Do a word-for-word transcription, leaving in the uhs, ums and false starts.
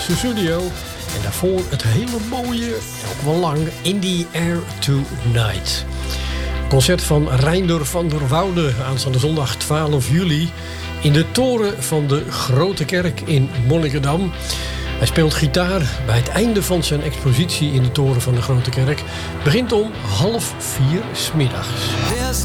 Sussudio. En daarvoor het hele mooie, ook wel lang, In the Air Tonight. Concert van Reinder van der Woude aanstaande zondag twaalf juli in de toren van de Grote Kerk in Monnikendam. Hij speelt gitaar bij het einde van zijn expositie in de toren van de Grote Kerk. Begint om half vier 's middags.